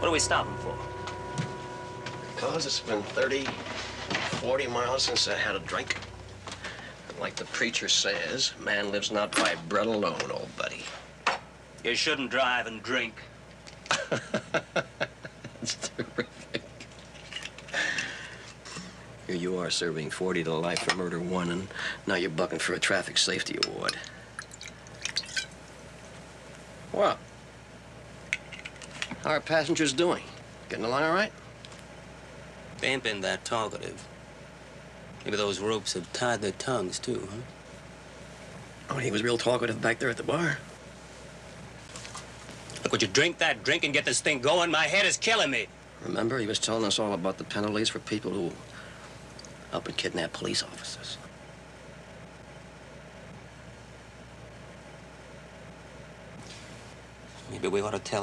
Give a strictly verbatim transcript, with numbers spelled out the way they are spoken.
What are we stopping for? Because it's been thirty, forty miles since I had a drink. And like the preacher says, man lives not by bread alone, old buddy. You shouldn't drive and drink. That's terrific. Here you are serving forty to life for murder one, and now you're bucking for a traffic safety award. What? How are passengers doing? Getting along all right? They ain't been that talkative. Maybe those ropes have tied their tongues, too, huh? Oh, he was real talkative back there at the bar. Look, would you drink that drink and get this thing going? My head is killing me. Remember, he was telling us all about the penalties for people who help and kidnap police officers. Maybe we ought to tell